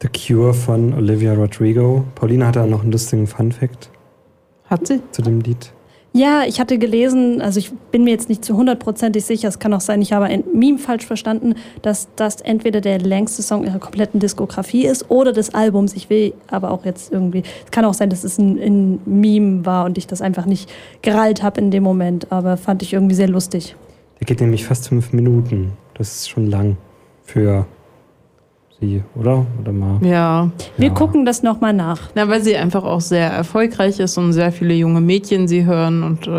The Cure von Olivia Rodrigo. Paulina hat da noch einen lustigen Funfact. Hat sie? Zu dem Lied. Ja, ich hatte gelesen, also ich bin mir jetzt nicht zu 100%ig sicher, es kann auch sein, ich habe ein Meme falsch verstanden, dass das entweder der längste Song ihrer kompletten Diskografie ist oder des Albums. Ich will aber auch jetzt irgendwie, es kann auch sein, dass es ein Meme war und ich das einfach nicht gerallt habe in dem Moment, aber fand ich irgendwie sehr lustig. Der geht nämlich fast 5 Minuten. Das ist schon lang für sie, oder? Oder mal? Ja. Wir gucken das nochmal nach. Na, weil sie einfach auch sehr erfolgreich ist und sehr viele junge Mädchen sie hören und